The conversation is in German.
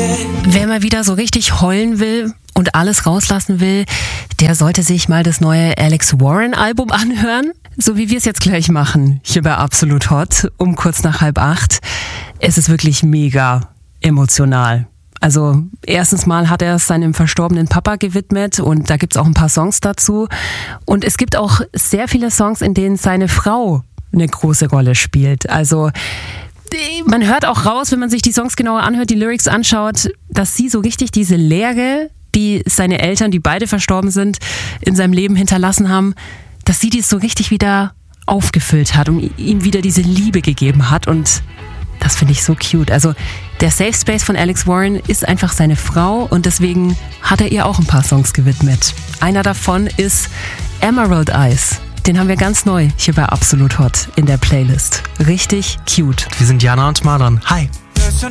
Wer mal wieder so richtig heulen will und alles rauslassen will, der sollte sich mal das neue Alex Warren Album anhören. So wie wir es jetzt gleich machen, hier bei Absolut Hot, um kurz nach 7:30. Es ist wirklich mega emotional. Also erstens mal hat er es seinem verstorbenen Papa gewidmet und da gibt's auch ein paar Songs dazu. Und es gibt auch sehr viele Songs, in denen seine Frau eine große Rolle spielt. Also man hört auch raus, wenn man sich die Songs genauer anhört, die Lyrics anschaut, dass sie so richtig diese Leere, die seine Eltern, die beide verstorben sind, in seinem Leben hinterlassen haben, dass sie dies so richtig wieder aufgefüllt hat und ihm wieder diese Liebe gegeben hat. Und das finde ich so cute. Also der Safe Space von Alex Warren ist einfach seine Frau und deswegen hat er ihr auch ein paar Songs gewidmet. Einer davon ist Emerald Eyes. Den haben wir ganz neu hier bei Absolut Hot in der Playlist. Richtig cute. Wir sind Jana und Marlon. Hi.